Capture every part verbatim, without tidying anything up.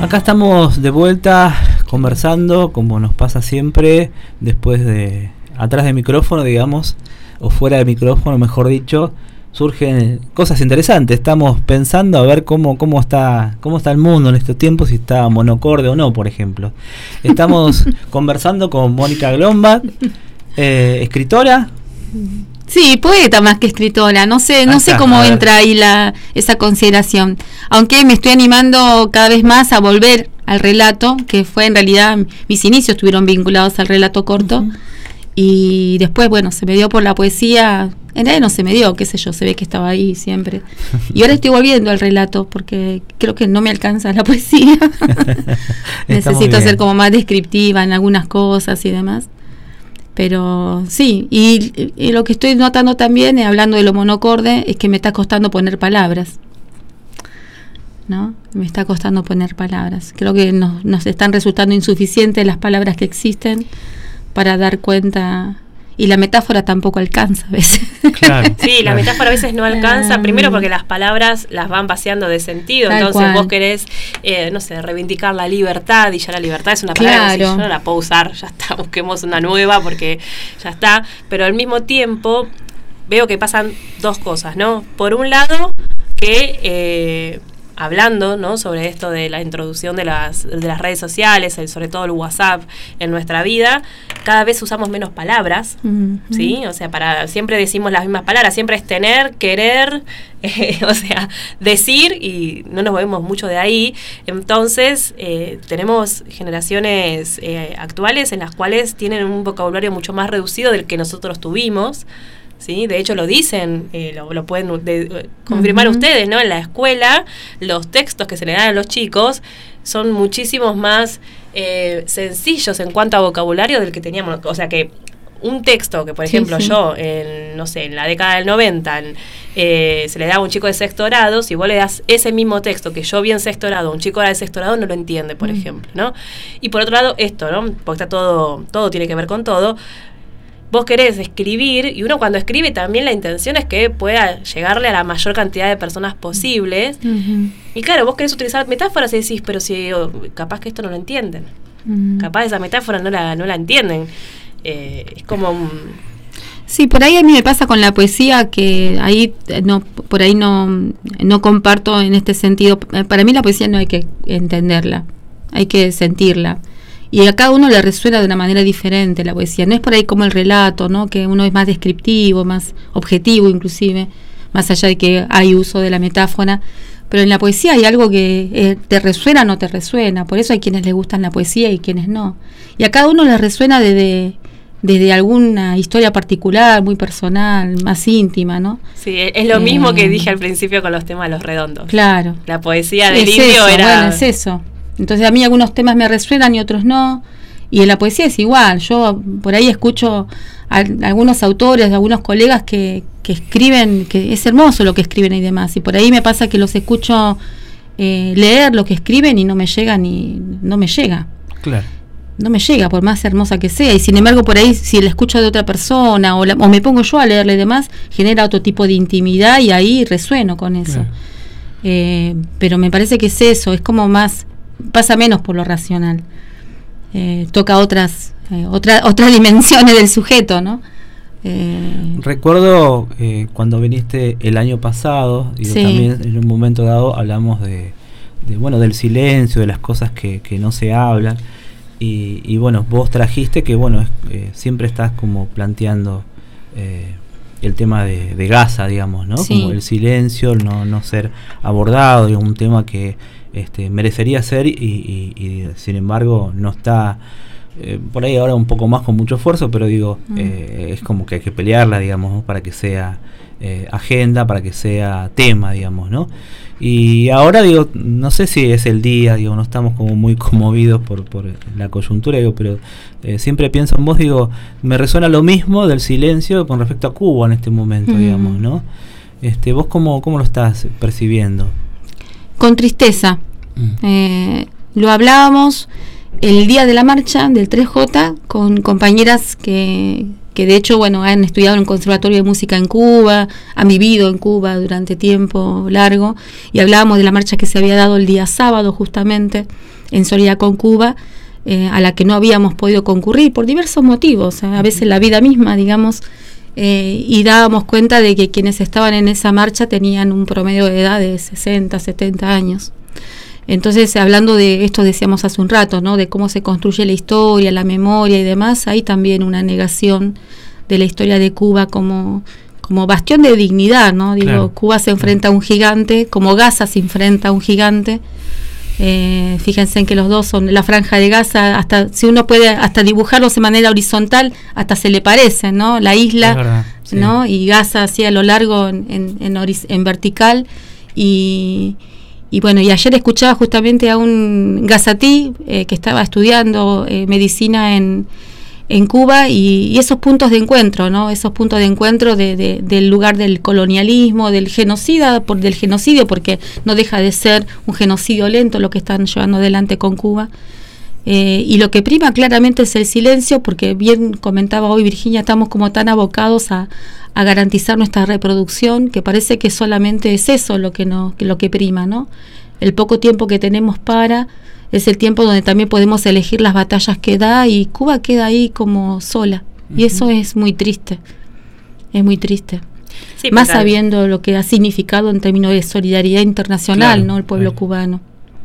Acá estamos de vuelta conversando, como nos pasa siempre, después de, atrás del micrófono, digamos, o fuera del micrófono, mejor dicho, surgen cosas interesantes. Estamos pensando a ver cómo, cómo está, cómo está el mundo en estos tiempos, si está monocorde o no, por ejemplo. Estamos conversando con Mónica Glombach, eh, escritora. Sí, poeta más que escritora, no sé, no sé cómo entra ahí la esa consideración, aunque me estoy animando cada vez más a volver al relato, que fue en realidad, mis inicios estuvieron vinculados al relato corto, uh-huh. Y después, bueno, se me dio por la poesía, en realidad no se me dio, qué sé yo, se ve que estaba ahí siempre, y ahora estoy volviendo al relato, porque creo que no me alcanza la poesía, necesito ser como más descriptiva en algunas cosas y demás. Pero sí, y, y lo que estoy notando también, eh, hablando de lo monocorde, es que me está costando poner palabras, ¿no? Me está costando poner palabras. Creo que nos, nos están resultando insuficientes las palabras que existen para dar cuenta, y la metáfora tampoco alcanza a veces. Claro, sí, la metáfora a veces no alcanza, primero porque las palabras las van vaciando de sentido, Tal entonces cual. vos querés, eh, no sé, reivindicar la libertad, y ya la libertad es una palabra que Claro. si yo no la puedo usar, ya está, busquemos una nueva porque ya está, pero al mismo tiempo veo que pasan dos cosas, ¿no? Por un lado, que eh, hablando, ¿no?, sobre esto de la introducción de las de las redes sociales, el, sobre todo el WhatsApp en nuestra vida, cada vez usamos menos palabras, uh-huh. ¿sí? O sea, para siempre decimos las mismas palabras, siempre es tener, querer, eh, o sea, decir, y no nos movemos mucho de ahí. Entonces, eh, tenemos generaciones eh, actuales en las cuales tienen un vocabulario mucho más reducido del que nosotros tuvimos. Sí, de hecho lo dicen, eh, lo, lo pueden de, eh, confirmar uh-huh. ustedes, ¿no? En la escuela, los textos que se le dan a los chicos son muchísimos más eh, sencillos en cuanto a vocabulario del que teníamos. O sea que un texto que, por sí, ejemplo, sí. yo, en, no sé, en la década del noventa, en, eh, se le da a un chico de sexto grado, si vos le das ese mismo texto que yo vi en sexto grado, un chico de sexto grado no lo entiende, por uh-huh. ejemplo, ¿no? Y por otro lado, esto, ¿no? Porque está todo, todo tiene que ver con todo. Vos querés escribir, y uno cuando escribe también la intención es que pueda llegarle a la mayor cantidad de personas posibles. Uh-huh. Y claro, vos querés utilizar metáforas y decís, pero si oh, capaz que esto no lo entienden. Uh-huh. Capaz esa metáfora no la, no la entienden. Eh, es como un... Sí, por ahí a mí me pasa con la poesía que ahí no, por ahí no, no comparto en este sentido. Para mí la poesía no hay que entenderla, hay que sentirla. Y a cada uno le resuena de una manera diferente la poesía. No es por ahí como el relato, ¿no? Que uno es más descriptivo, más objetivo inclusive, más allá de que hay uso de la metáfora. Pero en la poesía hay algo que eh, te resuena o no te resuena. Por eso hay quienes les gustan la poesía y quienes no. Y a cada uno le resuena desde, desde alguna historia particular, muy personal, más íntima, ¿no? Sí, es lo eh, mismo que dije al principio con los temas de Los Redondos. Claro. La poesía del es indio eso, era... Bueno, es eso. Entonces a mí algunos temas me resuenan y otros no, y en la poesía es igual. Yo por ahí escucho a, a algunos autores, a algunos colegas que, que escriben, que es hermoso lo que escriben y demás, y por ahí me pasa que los escucho eh, leer lo que escriben y no me llega ni no me llega. Claro. No me llega, por más hermosa que sea, y sin embargo por ahí si la escucho de otra persona o, la, o me pongo yo a leerle y demás, genera otro tipo de intimidad y ahí resueno con eso. Claro. Eh, pero me parece que es eso, es como más... pasa menos por lo racional, eh, toca otras eh, otra, otras dimensiones del sujeto, ¿no? Eh, Recuerdo eh, cuando viniste el año pasado, y sí. también en un momento dado hablamos de, de bueno del silencio, de las cosas que, que no se hablan, y, y bueno, vos trajiste que bueno eh, siempre estás como planteando eh, el tema de, de Gaza, digamos, ¿no? Sí. Como el silencio, el no, no ser abordado, es un tema que Este, merecería ser y, y, y sin embargo no está eh, por ahí ahora un poco más con mucho esfuerzo, pero digo mm. eh, es como que hay que pelearla, digamos, ¿no? Para que sea eh, agenda, para que sea tema, digamos, ¿no? Y ahora digo, no sé si es el día, digo, no estamos como muy conmovidos por, por la coyuntura, digo, pero eh, siempre pienso en vos, digo, me resuena lo mismo del silencio con respecto a Cuba en este momento, mm. digamos, ¿no? Este, ¿vos cómo, cómo lo estás percibiendo? Con tristeza. Mm. Eh, lo hablábamos el día de la marcha del tres J con compañeras que, que de hecho, bueno, han estudiado en un conservatorio de música en Cuba, han vivido en Cuba durante tiempo largo, y hablábamos de la marcha que se había dado el día sábado justamente en solidaridad con Cuba, eh, a la que no habíamos podido concurrir por diversos motivos, eh, a veces la vida misma, digamos, eh, y dábamos cuenta de que quienes estaban en esa marcha tenían un promedio de edad de sesenta, setenta años. Entonces, hablando de esto decíamos hace un rato, ¿no? De cómo se construye la historia, la memoria y demás, hay también una negación de la historia de Cuba como, como bastión de dignidad, ¿no? Digo, claro. Cuba se enfrenta a un gigante, como Gaza se enfrenta a un gigante. Eh, fíjense en que los dos son la franja de Gaza, hasta si uno puede hasta dibujarlos de manera horizontal, hasta se le parecen, ¿no? La isla, verdad, sí. ¿no? Y Gaza así a lo largo en, en, en, horiz- en vertical. Y, y bueno, y ayer escuchaba justamente a un gazatí eh, que estaba estudiando eh, medicina en en Cuba, y, y esos puntos de encuentro, ¿no? Esos puntos de encuentro de, de, del lugar del colonialismo, del genocida, por, del genocidio, porque no deja de ser un genocidio lento lo que están llevando adelante con Cuba. Eh, y lo que prima claramente es el silencio, porque bien comentaba hoy Virginia, estamos como tan abocados a, a garantizar nuestra reproducción, que parece que solamente es eso lo que, no, que lo que prima, ¿no? El poco tiempo que tenemos para... es el tiempo donde también podemos elegir las batallas que da, y Cuba queda ahí como sola. Uh-huh. Y eso es muy triste, es muy triste. Sí, más claro. sabiendo lo que ha significado en términos de solidaridad internacional, claro, ¿no? El pueblo claro. cubano,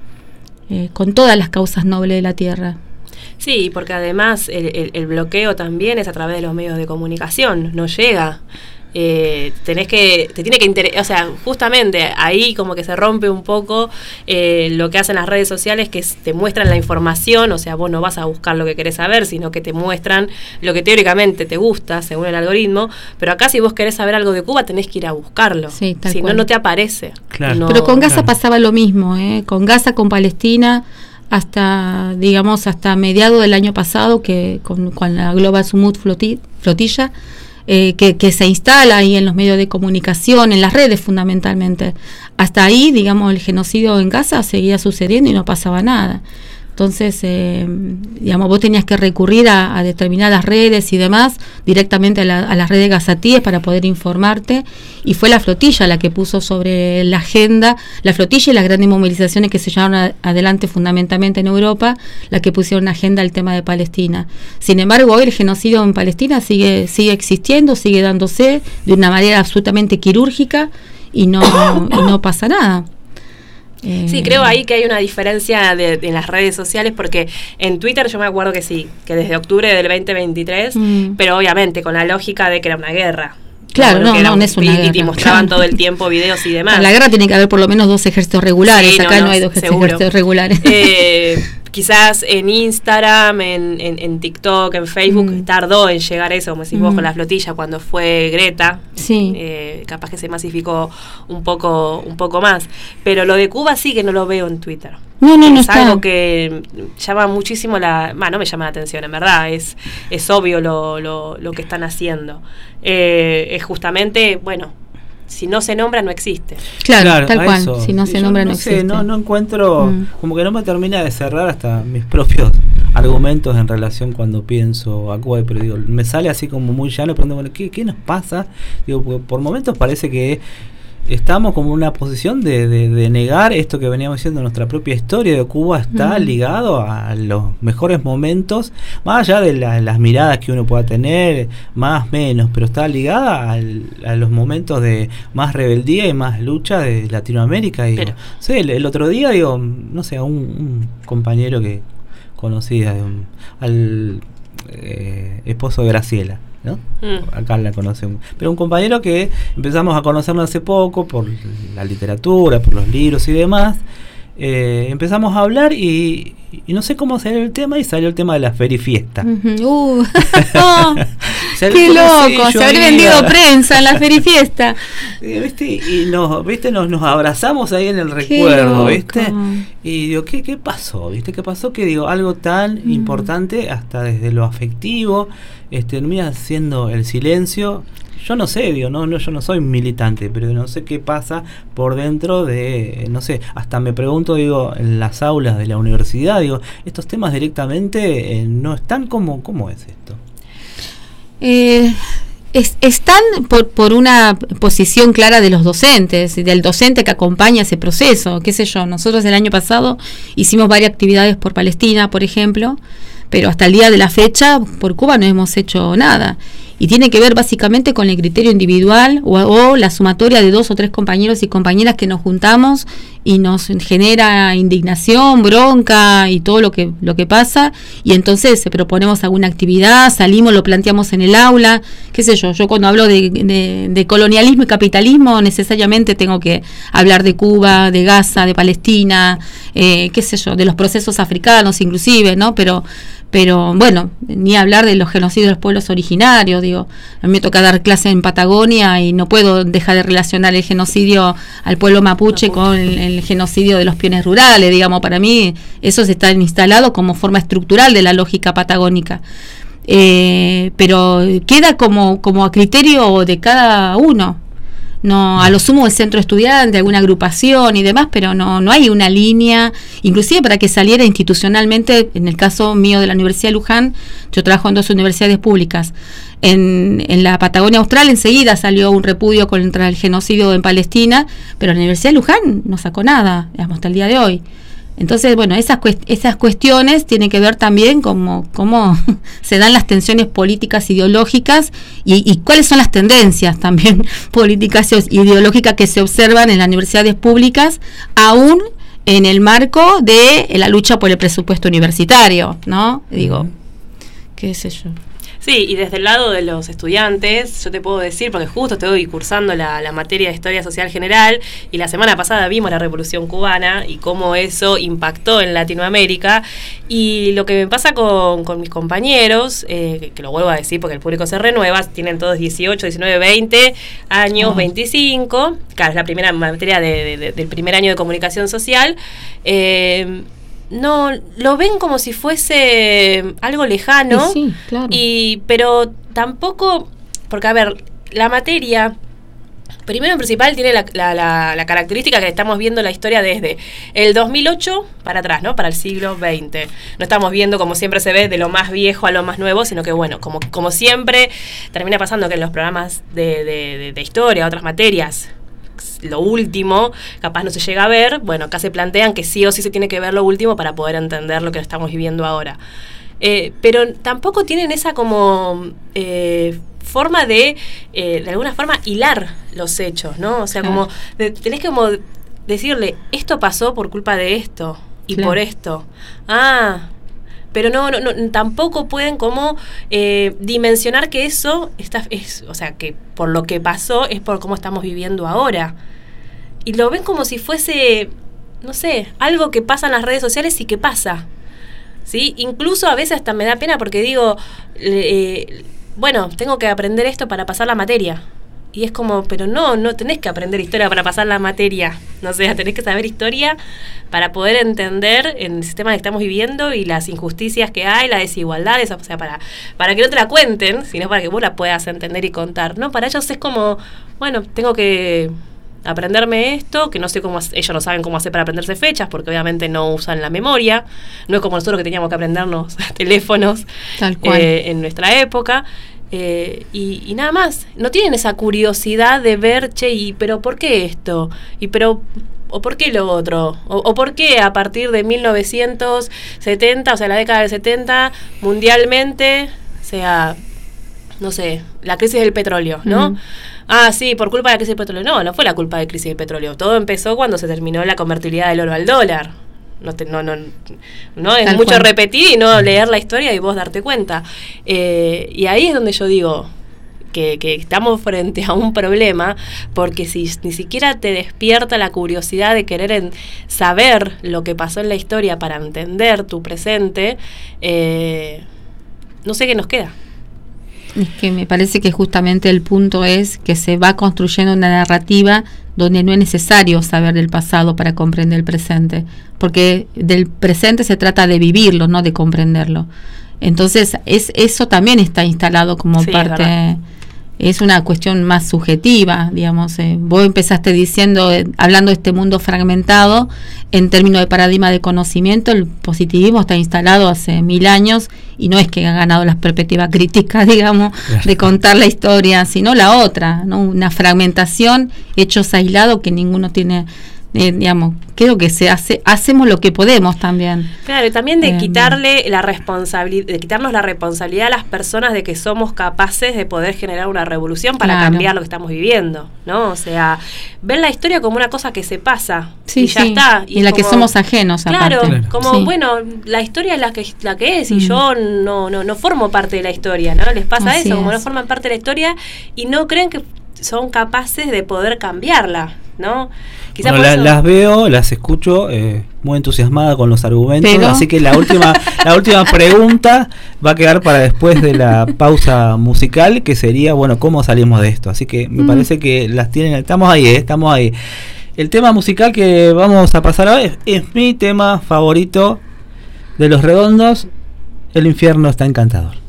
eh, con todas las causas nobles de la tierra. Sí, porque además el, el, el bloqueo también es a través de los medios de comunicación, no llega. Eh, tenés que, te tiene que interesar, o sea, justamente ahí como que se rompe un poco eh, lo que hacen las redes sociales, que es, te muestran la información, o sea, vos no vas a buscar lo que querés saber, sino que te muestran lo que teóricamente te gusta según el algoritmo, pero acá si vos querés saber algo de Cuba tenés que ir a buscarlo, sí, si no, no te aparece. Claro. No, pero con Gaza claro. pasaba lo mismo, ¿eh? Con Gaza, con Palestina, hasta, digamos, hasta mediados del año pasado, que con, con la Global Sumut flotilla, Eh, que, que se instala ahí en los medios de comunicación, en las redes fundamentalmente. Hasta ahí, digamos, el genocidio en Gaza seguía sucediendo y no pasaba nada. Entonces, eh, digamos, vos tenías que recurrir a, a determinadas redes y demás, directamente a, la, a las redes gazatíes para poder informarte, y fue la flotilla la que puso sobre la agenda, la flotilla y las grandes movilizaciones que se llevaron a, adelante fundamentalmente en Europa, la que pusieron en agenda el tema de Palestina. Sin embargo, hoy el genocidio en Palestina sigue, sigue existiendo, sigue dándose de una manera absolutamente quirúrgica, y no, y no pasa nada. Sí, creo ahí que hay una diferencia de, de en las redes sociales, porque en Twitter yo me acuerdo que sí, que desde octubre del veinte veintitrés, mm. pero obviamente con la lógica de que era una guerra. Claro, no, no, no, un, no es una y, guerra. Y mostraban claro. todo el tiempo videos y demás. En la guerra tiene que haber por lo menos dos ejércitos regulares, sí, acá no, no, no hay dos seguro. ejércitos regulares. Eh, quizás en Instagram, en, en, en TikTok, en Facebook, mm. tardó en llegar eso, como decís mm. vos, con la flotilla, cuando fue Greta. Sí. Eh, capaz que se masificó un poco, un poco más. Pero lo de Cuba sí que no lo veo en Twitter. No, no, no es está. algo que llama muchísimo la... Bueno, no me llama la atención, en verdad. Es, es obvio lo, lo, lo que están haciendo. Eh, es justamente, bueno... Si no se nombra, no existe. Claro, claro tal cual. Eso. Si no se nombra, no, no sé, existe. No, no encuentro, mm. como que no me termina de cerrar hasta mis propios argumentos en relación cuando pienso a Cuba, pero digo, me sale así como muy llano, pregunto, bueno, ¿qué, ¿qué nos pasa? Digo, porque por momentos parece que estamos como en una posición de, de, de negar esto que veníamos diciendo, nuestra propia historia de Cuba está mm. ligado a los mejores momentos, más allá de la, las miradas que uno pueda tener, más menos, pero está ligada al, a los momentos de más rebeldía y más lucha de Latinoamérica. Y digo, sí, el, el otro día, digo, no sé, un, un compañero que conocía, um, al eh, esposo de Graciela, ¿no? Mm. Acá la conocemos. Pero un compañero que empezamos a conocerlo hace poco por la literatura, por los libros y demás. Eh, empezamos a hablar y, y no sé cómo salió el tema, y salió el tema de la ferifiesta. Uh-huh. uh. oh, ¡Qué loco! Se habría vendido prensa en la ferifiesta. ¿Viste? Y nos, ¿viste? Nos, nos abrazamos ahí en el recuerdo, ¿viste? Y digo, ¿qué, ¿qué pasó? ¿Viste? ¿Qué pasó? Que digo, algo tan uh-huh. importante, hasta desde lo afectivo, este, termina siendo el silencio. Yo no sé, digo, no, no, yo no soy militante, pero no sé qué pasa por dentro de, no sé, hasta me pregunto, digo, en las aulas de la universidad, digo, estos temas directamente eh, no están como, ¿cómo es esto? Eh, es, están por, por una posición clara de los docentes, del docente que acompaña ese proceso, qué sé yo. Nosotros el año pasado hicimos varias actividades por Palestina, por ejemplo, pero hasta el día de la fecha por Cuba no hemos hecho nada. Y tiene que ver básicamente con el criterio individual o, o la sumatoria de dos o tres compañeros y compañeras que nos juntamos y nos genera indignación, bronca y todo lo que lo que pasa, y entonces proponemos alguna actividad, salimos, lo planteamos en el aula, qué sé yo. Yo cuando hablo de, de, de colonialismo y capitalismo necesariamente tengo que hablar de Cuba, de Gaza, de Palestina, eh, qué sé yo, de los procesos africanos inclusive, ¿no? Pero Pero bueno, ni hablar de los genocidios de los pueblos originarios, digo, a mí me toca dar clase en Patagonia y no puedo dejar de relacionar el genocidio al pueblo mapuche con el, el genocidio de los peones rurales, digamos, para mí eso se está instalado como forma estructural de la lógica patagónica. Eh, pero queda como, como a criterio de cada uno. No, a lo sumo el centro estudiante, alguna agrupación y demás, pero no no hay una línea, inclusive para que saliera institucionalmente. En el caso mío de la Universidad de Luján, yo trabajo en dos universidades públicas. En, en la Patagonia Austral enseguida salió un repudio contra el genocidio en Palestina, pero la Universidad de Luján no sacó nada, digamos, hasta el día de hoy. Entonces, bueno, esas, cuest- esas cuestiones tienen que ver también con cómo se dan las tensiones políticas ideológicas y, y cuáles son las tendencias también políticas e ideológicas que se observan en las universidades públicas, aún en el marco de la lucha por el presupuesto universitario, ¿no? Digo, qué sé yo. Sí, y desde el lado de los estudiantes, yo te puedo decir, porque justo estoy cursando la, la materia de Historia Social General, y la semana pasada vimos la Revolución Cubana y cómo eso impactó en Latinoamérica, y lo que me pasa con, con mis compañeros, eh, que, que lo vuelvo a decir porque el público se renueva, tienen todos dieciocho, diecinueve, veinte años, oh. veinticinco, claro, es la primera materia de, de, de, del primer año de comunicación social, eh, no, lo ven como si fuese algo lejano, sí, sí, claro. y pero tampoco, porque a ver, la materia, primero en principal, tiene la, la, la, la característica que estamos viendo la historia desde el dos mil ocho para atrás, ¿no? Para el siglo veinte. No estamos viendo, como siempre se ve, de lo más viejo a lo más nuevo, sino que, bueno, como, como siempre, termina pasando que en los programas de, de, de, de historia, otras materias, lo último, capaz no se llega a ver, bueno, acá se plantean que sí o sí se tiene que ver lo último para poder entender lo que estamos viviendo ahora. Eh, pero tampoco tienen esa como eh, forma de, eh, de alguna forma, hilar los hechos, ¿no? O sea, claro. como de, tenés que como decirle, esto pasó por culpa de esto y claro. por esto. Ah, pero no, no, no tampoco pueden como eh, dimensionar que eso está, es, o sea, que por lo que pasó es por cómo estamos viviendo ahora. Y lo ven como si fuese, no sé, algo que pasa en las redes sociales y que pasa, ¿sí? Incluso a veces hasta me da pena porque digo, eh, bueno, tengo que aprender esto para pasar la materia. Y es como, pero no, no tenés que aprender historia para pasar la materia. No sé, tenés que saber historia para poder entender el sistema que estamos viviendo y las injusticias que hay, las desigualdades, o sea, para, para que no te la cuenten, sino para que vos la puedas entender y contar. No, para ellos es como, bueno, tengo que aprenderme esto, que no sé cómo, ellos no saben cómo hacer para aprenderse fechas, porque obviamente no usan la memoria, no es como nosotros que teníamos que aprendernos teléfonos Tal cual. Eh, en nuestra época. Eh, y, y nada más, no tienen esa curiosidad de ver, che, y pero ¿por qué esto? Y pero, ¿o por qué lo otro? ¿O, o por qué a partir de mil novecientos setenta, o sea, la década del setenta, mundialmente, o sea, no sé, la crisis del petróleo, ¿no? Uh-huh. Ah, sí, por culpa de la crisis del petróleo. No, no fue la culpa de la crisis del petróleo. Todo empezó cuando se terminó la convertibilidad del oro al dólar. No, te, no, no, no es Tal mucho cual. repetir y no leer la historia y vos darte cuenta. Eh, y ahí es donde yo digo que, que estamos frente a un problema, porque si ni siquiera te despierta la curiosidad de querer en, saber lo que pasó en la historia para entender tu presente, eh, no sé qué nos queda. Es que me parece que justamente el punto es que se va construyendo una narrativa donde no es necesario saber del pasado para comprender el presente, porque del presente se trata de vivirlo, no de comprenderlo. Entonces es eso también está instalado como sí, parte es una cuestión más subjetiva, digamos. Eh, vos empezaste diciendo, eh, hablando de este mundo fragmentado, en términos de paradigma de conocimiento, el positivismo está instalado hace mil años y no es que ha ganado las perspectivas críticas, digamos, de contar la historia, sino la otra, ¿no? Una fragmentación, hechos aislados que ninguno tiene. Eh, digamos, creo que se hace, hacemos lo que podemos también. Claro, y también de eh, quitarle la responsabilidad, de quitarnos la responsabilidad a las personas de que somos capaces de poder generar una revolución para claro. cambiar lo que estamos viviendo, ¿no? O sea, ver la historia como una cosa que se pasa sí, y ya sí. está. Y, y la como, que somos ajenos, claro, aparte. como sí. bueno, la historia es la que la que es y mm. yo no, no, no formo parte de la historia, ¿no? Les pasa Así eso, como es. no forman parte de la historia y no creen que son capaces de poder cambiarla, ¿no? Quizá bueno, la, las veo, las escucho eh, muy entusiasmada con los argumentos, pero así que la última la última pregunta va a quedar para después de la pausa musical, que sería, bueno, ¿cómo salimos de esto? Así que me mm. parece que las tienen, estamos ahí, eh, estamos ahí. El tema musical que vamos a pasar ahora es, es mi tema favorito de Los Redondos, El infierno está encantador.